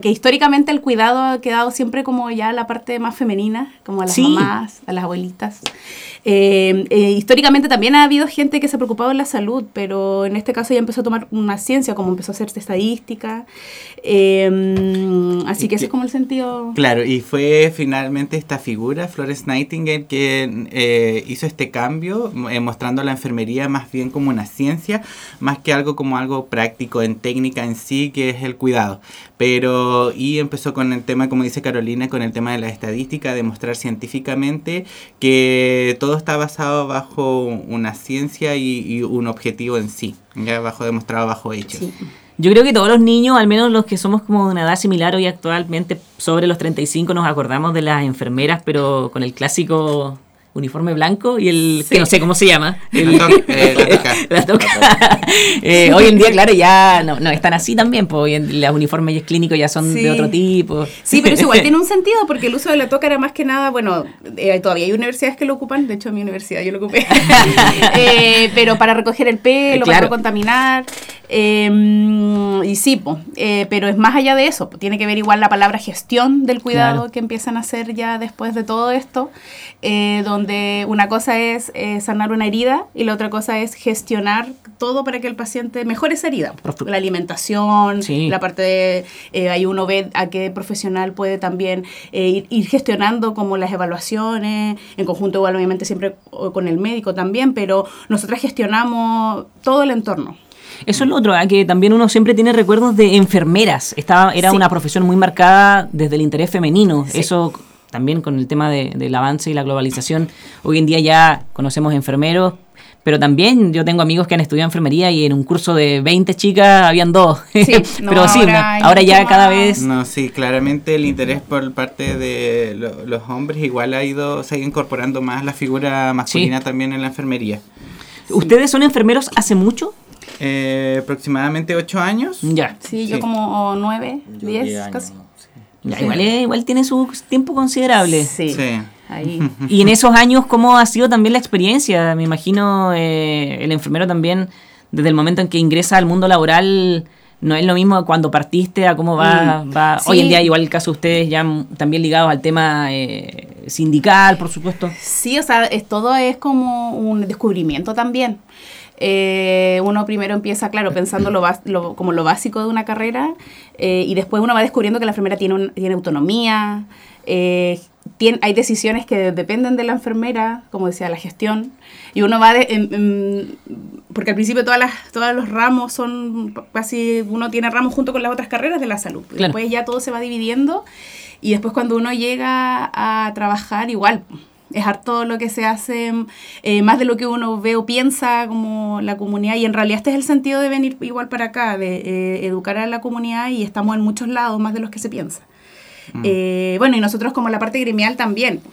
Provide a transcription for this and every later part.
Que históricamente el cuidado ha quedado siempre como ya la parte más femenina, como a las mamás, a las abuelitas. Históricamente también ha habido gente que se ha preocupado en la salud, pero en este caso ya empezó a tomar una ciencia, como empezó a hacerse estadística. Así que ese es como el sentido. Claro, y fue finalmente esta figura, Florence Nightingale, que hizo este cambio, mostrando a la enfermería más bien como una ciencia, más que algo como algo práctico en técnica en sí, que es el cuidado. Y empezó con el tema, como dice Carolina, con el tema de la estadística, demostrar científicamente que todo está basado bajo una ciencia y un objetivo en sí, ya demostrado bajo hechos. Sí. Yo creo que todos los niños, al menos los que somos como de una edad similar hoy actualmente, sobre los 35, nos acordamos de las enfermeras, pero con el clásico uniforme blanco y el que no sé cómo se llama, la toca. Hoy en día, claro, ya no están así también, pues hoy en los uniformes clínicos ya son de otro tipo. Sí, pero eso igual tiene un sentido, porque el uso de la toca era más que nada, bueno, todavía hay universidades que lo ocupan, de hecho en mi universidad yo lo ocupé, pero para recoger el pelo, para no contaminar, y sí, pero es más allá de eso, tiene que ver igual la palabra gestión del cuidado que empiezan a hacer ya después de todo esto, donde una cosa es sanar una herida y la otra cosa es gestionar todo para que el paciente mejore esa herida. La alimentación, la parte de, ahí uno ve a qué profesional puede también ir gestionando como las evaluaciones, en conjunto igual obviamente siempre con el médico también, pero nosotras gestionamos todo el entorno. Eso es lo otro, que también uno siempre tiene recuerdos de enfermeras. Era una profesión muy marcada desde el interés femenino. Eso también con el tema del avance y la globalización. Hoy en día ya conocemos enfermeros, pero también yo tengo amigos que han estudiado enfermería y en un curso de 20 chicas habían 2. Sí, pero ahora ya cada vez... No, sí, claramente el interés por parte de los hombres igual se ha ido incorporando más la figura masculina también en la enfermería. ¿Ustedes son enfermeros hace mucho? Aproximadamente 8 años. Ya. Sí, yo como 9, 10 casi. Ya, igual tiene su tiempo considerable. Sí. Ahí. Y en esos años, ¿cómo ha sido también la experiencia? Me imagino el enfermero también, desde el momento en que ingresa al mundo laboral, no es lo mismo cuando partiste a cómo va. Hoy en día, igual el caso de ustedes, ya también ligados al tema sindical, por supuesto. Sí, o sea, todo es como un descubrimiento también. Uno primero empieza, claro, pensando como lo básico de una carrera, y después uno va descubriendo que la enfermera tiene autonomía, hay decisiones que dependen de la enfermera, como decía, la gestión, y uno va porque al principio todos los ramos son casi, uno tiene ramos junto con las otras carreras de la salud, claro. Después ya todo se va dividiendo, y después cuando uno llega a trabajar igual, es harto lo que se hace, más de lo que uno ve o piensa como la comunidad, y en realidad este es el sentido de venir igual para acá, de educar a la comunidad, y estamos en muchos lados, más de los que se piensa. Bueno, y nosotros como la parte gremial también,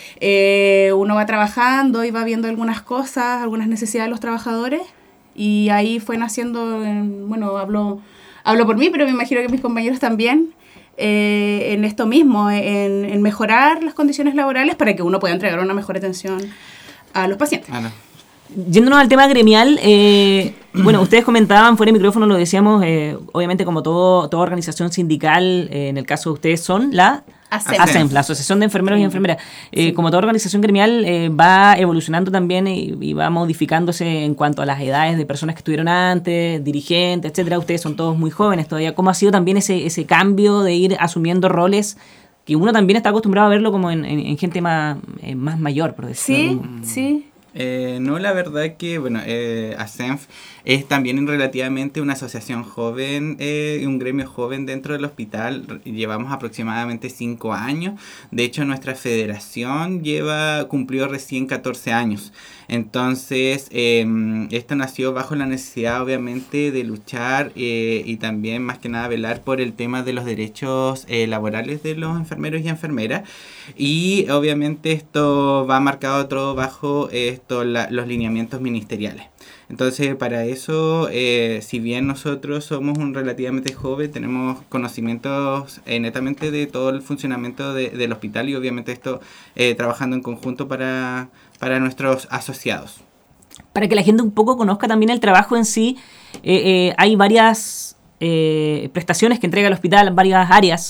uno va trabajando y va viendo algunas cosas, algunas necesidades de los trabajadores, y ahí fue naciendo, bueno, hablo por mí, pero me imagino que mis compañeros también, en esto mismo, en mejorar las condiciones laborales para que uno pueda entregar una mejor atención a los pacientes. Yéndonos al tema gremial, bueno, ustedes comentaban fuera de micrófono, lo decíamos, obviamente como toda organización sindical, en el caso de ustedes son la ASENF, la Asociación de Enfermeros y Enfermeras. Como toda organización gremial, va evolucionando también y va modificándose en cuanto a las edades de personas que estuvieron antes, dirigentes, etcétera. Ustedes son todos muy jóvenes todavía. ¿Cómo ha sido también ese cambio de ir asumiendo roles que uno también está acostumbrado a verlo como en gente más mayor, por decirlo? Sí. No, la verdad que, bueno, ASENF es también relativamente una asociación joven, un gremio joven dentro del hospital. Llevamos aproximadamente 5 años. De hecho, nuestra federación cumplió recién 14 años. Entonces, esto nació bajo la necesidad, obviamente, de luchar y también, más que nada, velar por el tema de los derechos laborales de los enfermeros y enfermeras. Y, obviamente, esto va marcado todo bajo los lineamientos ministeriales. Entonces, para eso, si bien nosotros somos un relativamente joven, tenemos conocimientos netamente de todo el funcionamiento del hospital y obviamente esto trabajando en conjunto para nuestros asociados. Para que la gente un poco conozca también el trabajo en sí, hay varias prestaciones que entrega el hospital en varias áreas